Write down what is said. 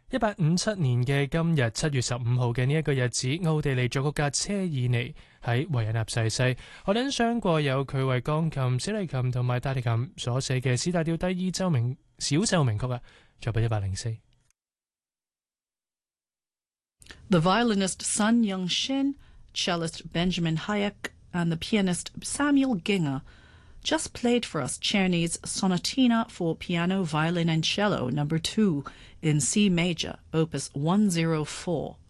1857年嘅今日7月15號嘅呢一個日子，奧地利作曲家車爾尼喺維也納逝世。我哋欣賞過有佢為鋼琴、小提琴同埋大提琴所寫嘅 C 大調第二小奏鳴曲啊，作品104。 The violinist Sun Young-shin, cellist Benjamin Hayek, and the pianist Samuel Ginger just played for us Czerny's Sonatina for Piano, Violin and Cello No. 2 in C major, opus 104.